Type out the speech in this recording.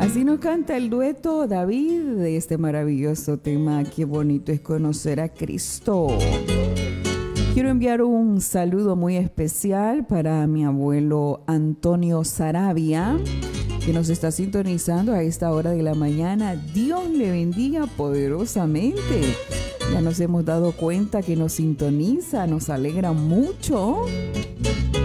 Así nos canta el dueto David de este maravilloso tema. Qué bonito es conocer a Cristo. Quiero enviar un saludo muy especial para mi abuelo Antonio Sarabia, que nos está sintonizando a esta hora de la mañana. Dios le bendiga poderosamente. Ya nos hemos dado cuenta que nos sintoniza, nos alegra mucho.